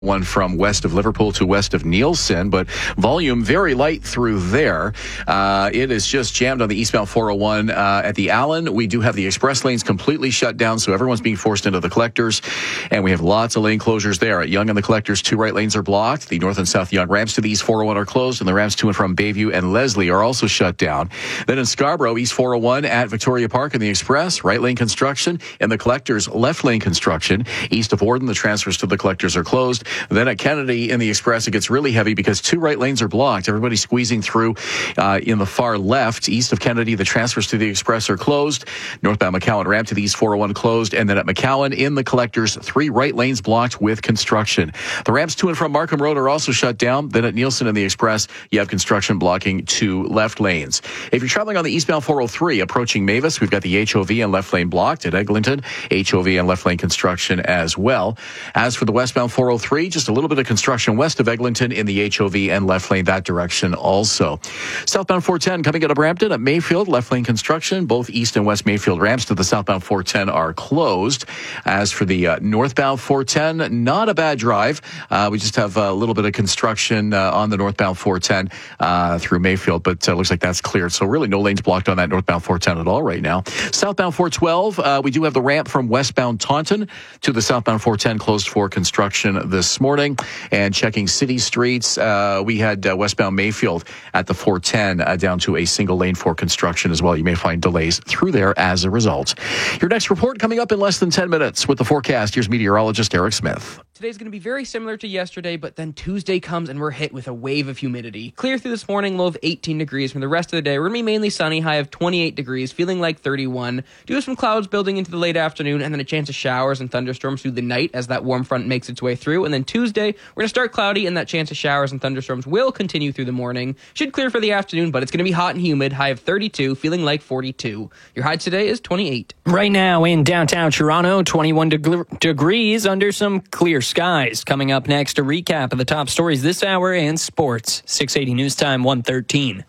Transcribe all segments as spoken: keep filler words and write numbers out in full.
One from west of Liverpool to west of Nielsen, but volume very light through there. Uh, it is just jammed on the eastbound four oh one uh, at the Allen. We do have the express lanes completely shut down, so everyone's being forced into the collectors, and we have lots of lane closures there. At Yonge and the collectors, two right lanes are blocked. The north and south Yonge ramps to the east four oh one are closed, and the ramps to and from Bayview and Leslie are also shut down. Then in Scarborough, east four oh one at Victoria Park in the express, right lane construction, and the collectors, left lane construction. East of Warden, the transfers to the collectors are closed. Then at Kennedy in the express, it gets really heavy because two right lanes are blocked. Everybody's squeezing through uh, in the far left. East of Kennedy, the transfers to the express are closed. Northbound McCowan ramp to the east four oh one closed. And then at McCowan in the collectors, three right lanes blocked with construction. The ramps to and from Markham Road are also shut down. Then at Nielsen in the express, you have construction blocking two left lanes. If you're traveling on the eastbound four oh three approaching Mavis, we've got the H O V and left lane blocked. At Eglinton, H O V and left lane construction as well. As for the westbound four oh three, just a little bit of construction west of Eglinton in the H O V and left lane that direction also. Southbound four ten coming out of Brampton at Mayfield, left lane construction. Both east and west Mayfield ramps to the southbound four ten are closed. As for the uh, northbound four ten, not a bad drive. Uh, we just have a little bit of construction uh, on the northbound four ten uh, through Mayfield, but uh, looks like that's cleared. So really no lanes blocked on that northbound four ten at all right now. Southbound four twelve, uh, we do have the ramp from westbound Taunton to the southbound four ten closed for construction this morning. And checking city streets, uh, we had uh, westbound Mayfield at the four ten uh, down to a single lane for construction as well. You may find delays through there as a result. Your next report coming up in less than ten minutes with the forecast. Here's meteorologist Eric Smith. Today's going to be very similar to yesterday, but then Tuesday comes and we're hit with a wave of humidity. Clear through this morning, low of eighteen degrees. From the rest of the day, we're going to be mainly sunny, high of twenty-eight degrees, feeling like thirty-one. Do have some clouds building into the late afternoon, and then a chance of showers and thunderstorms through the night as that warm front makes its way through. And then Tuesday, we're going to start cloudy, and that chance of showers and thunderstorms will continue through the morning. Should clear for the afternoon, but it's going to be hot and humid, high of thirty-two, feeling like forty-two. Your high today is twenty-eight. Right now in downtown Toronto, twenty-one deg- degrees under some clear skies. Coming up next, a recap of the top stories this hour and sports. six eighty News Time, one thirteen.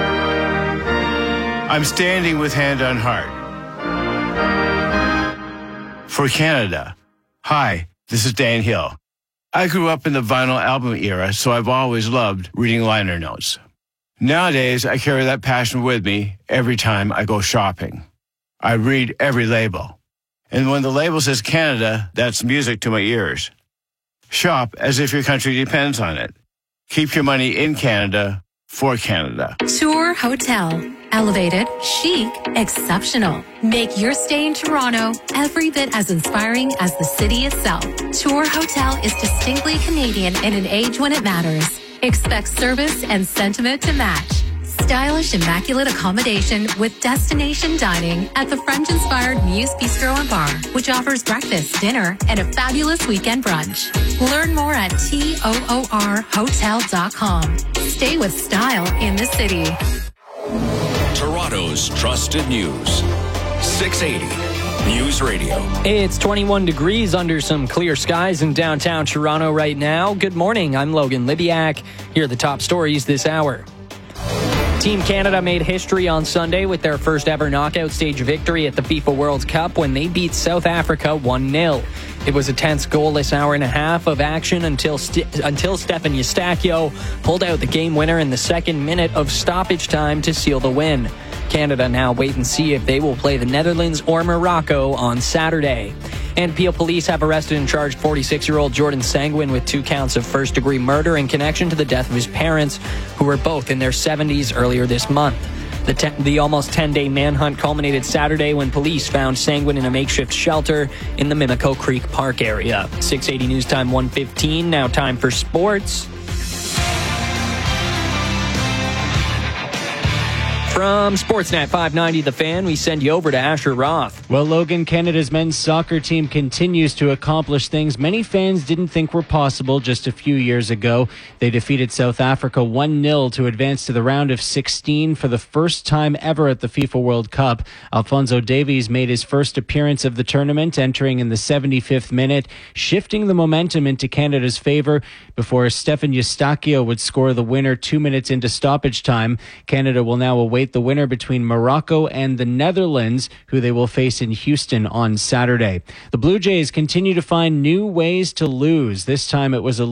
I'm standing with hand on heart. For Canada. Hi, this is Dan Hill. I grew up in the vinyl album era, so I've always loved reading liner notes. Nowadays, I carry that passion with me every time I go shopping. I read every label. And when the label says Canada, that's music to my ears. Shop as if your country depends on it. Keep your money in Canada for Canada. Tour Hotel. Elevated, chic, exceptional. Make your stay in Toronto every bit as inspiring as the city itself. Tour Hotel is distinctly Canadian in an age when it matters. Expect service and sentiment to match. Stylish, immaculate accommodation with destination dining at the French-inspired Muse Bistro and Bar, which offers breakfast, dinner, and a fabulous weekend brunch. Learn more at toor hotel dot com. Stay with style in the city. Toronto's trusted news. six eighty News Radio. It's twenty-one degrees under some clear skies in downtown Toronto right now. Good morning. I'm Logan Libiak. Here are the top stories this hour. Team Canada made history on Sunday with their first ever knockout stage victory at the FIFA World Cup when they beat South Africa one nil. It was a tense goalless hour and a half of action until St- until Stefan Eustáquio pulled out the game winner in the second minute of stoppage time to seal the win. Canada now wait and see if they will play the Netherlands or Morocco on Saturday. And Peel police have arrested and charged forty-six-year-old Jordan Sanguin with two counts of first-degree murder in connection to the death of his parents, who were both in their seventies earlier this month. The, te- the almost ten-day manhunt culminated Saturday when police found Sanguin in a makeshift shelter in the Mimico Creek Park area. six eighty News Time, one fifteen. Now time for sports. From Sportsnet five ninety The Fan, we send you over to Asher Roth. Well, Logan, Canada's men's soccer team continues to accomplish things many fans didn't think were possible just a few years ago. They defeated South Africa one nil to advance to the round of sixteen for the first time ever at the FIFA World Cup. Alphonso Davies made his first appearance of the tournament, entering in the seventy-fifth minute, shifting the momentum into Canada's favor before Stefan Eustáquio would score the winner two minutes into stoppage time. Canada will now await await the winner between Morocco and the Netherlands, who they will face in Houston on Saturday. The Blue Jays continue to find new ways to lose. This time it was a